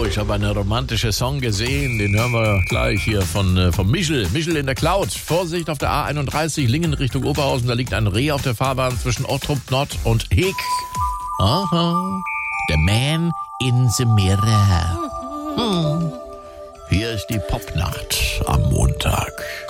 ich habe einen romantischen Song gesehen, den hören wir gleich hier von Michel. Michel in der Cloud. Vorsicht auf der A31, Lingen Richtung Oberhausen, da liegt ein Reh auf der Fahrbahn zwischen Ottrup Nord und Heek. Aha, the man in the mirror. Hier ist die Popnacht am Montag.